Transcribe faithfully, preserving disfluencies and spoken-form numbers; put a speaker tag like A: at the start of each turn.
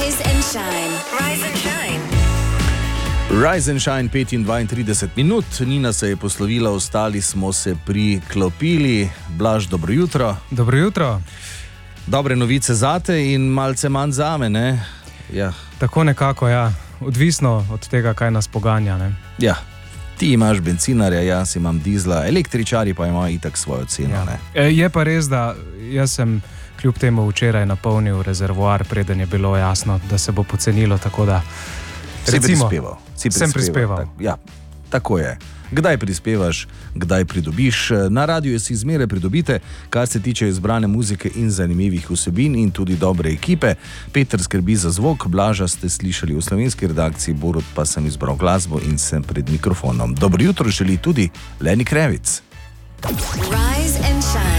A: Rise and shine. Rise and shine.
B: Rise and shine, petindvaintrideset minut, Nina se je poslovila, ostali smo se priklopili. Blaž, dobro jutro.
C: Dobro jutro.
B: Dobre novice zate in malce manj zame, ne? Ja.
C: Tako nekako, ja. Odvisno od tega, kaj nas poganja, ne?
B: Ja. Ti imaš bencinarja, jaz imam dizla, električari pa imajo itak svojo ceno,
C: ja.
B: ne?
C: E, je pa res, da jaz sem kljub temu včeraj napolnil rezervoar, preden je bilo jasno, da se bo pocenilo, tako da...
B: Si
C: Recimo,
B: prispeval. Si
C: sem prispeval.
B: Tak, ja, tako je. Kdaj prispevaš, kdaj pridobiš. Na radiju si zmeraj pridobite, kar se tiče izbrane muzike in zanimivih vsebin in tudi dobre ekipe. Peter skrbi za zvok, Blaža ste slišali v slovenski redakciji, Borut pa sem izbral glasbo in sem pred mikrofonom. Dobro jutro želi tudi Leni Krevic.
A: Rise and shine.